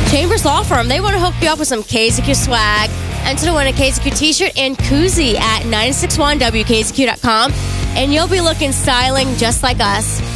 Chambers Law Firm, they want to hook you up with some KZQ swag. Enter to win a KZQ t-shirt and koozie at 961wkzq.com, and you'll be looking styling just like us.